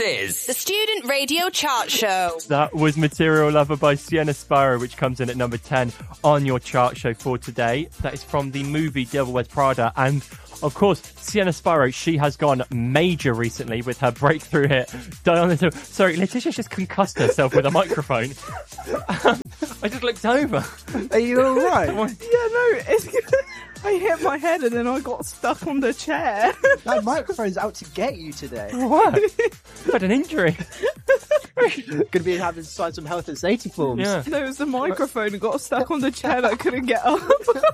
is the Student Radio Chart Show. That was Material Lover by Sienna Spiro, which comes in at number 10 on your chart show for today. That is from the movie Devil Wears Prada. And of course, Sienna Spiro, she has gone major recently with her breakthrough hit, Die on This Hill. Sorry, Letitia's just concussed herself with a microphone. I just looked over. Are you alright? Yeah, no, I hit my head and then I got stuck on the chair. That microphone's out to get you today. What? I've had an injury. Gonna be having to sign some health and safety forms. Yeah. No, it was the microphone and got stuck on the chair that I couldn't get up.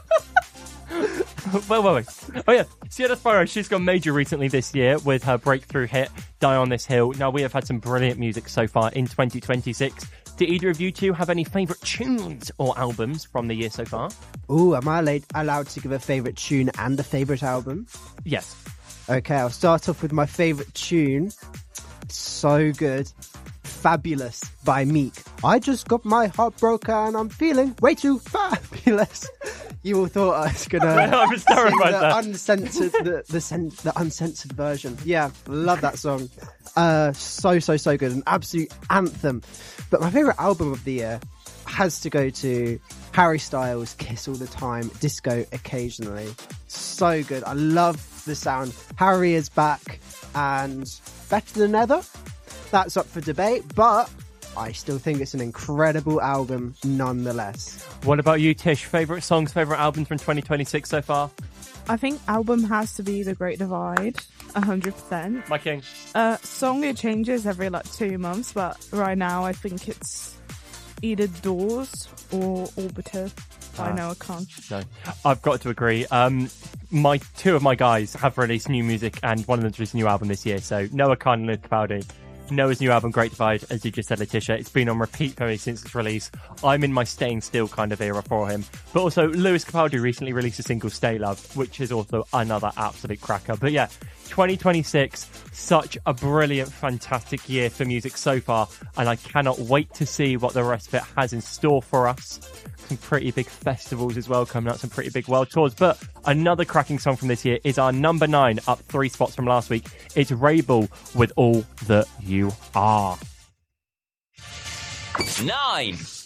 Wait. Oh yeah, Sienna Spiro, she's gone major recently this year with her breakthrough hit, Die on This Hill. Now, we have had some brilliant music so far in 2026. Do either of you two have any favourite tunes or albums from the year so far? Ooh, am I allowed to give a favourite tune and a favourite album? Yes. Okay, I'll start off with my favourite tune. So good. Fabulous by Meek. I just got my heart broken and I'm feeling way too fabulous. You all thought I was gonna I was terrified the there. uncensored, the uncensored version. Yeah, love that song. So good, an absolute anthem. But my favourite album of the year has to go to Harry Styles' Kiss All the Time, Disco Occasionally. So good. I love the sound. Harry is back and better than ever. That's up for debate, but I still think it's an incredible album nonetheless. What about you, Tish? Favourite songs, favourite albums from 2026 so far? I think album has to be The Great Divide, 100%. My king. Song, it changes every 2 months, but right now I think it's either Doors or Orbiter by Noah Khan. No, I've got to agree. Two of my guys have released new music, and one of them's released a new album this year. So Noah Khan and Luke Capaldi. Noah's new album, Great Divide, as you just said, Letitia, it's been on repeat for me since its release. I'm in my staying still kind of era for him. But also, Lewis Capaldi recently released a single, Stay Love, which is also another absolute cracker. But yeah, 2026, such a brilliant, fantastic year for music so far, and I cannot wait to see what the rest of it has in store for us. Some pretty big festivals as well coming out, some pretty big world tours. But another cracking song from this year is our number 9, up 3 spots from last week. It's Rabel with All That You Are. 9.